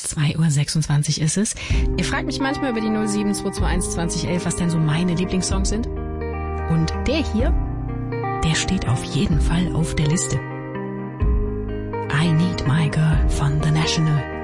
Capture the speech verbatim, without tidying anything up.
zwei Uhr sechsundzwanzig ist es. Ihr fragt mich manchmal über die null sieben zwei zwei eins zwanzig elf, was denn so meine Lieblingssongs sind. Und der hier, der steht auf jeden Fall auf der Liste. I Need My Girl von The National.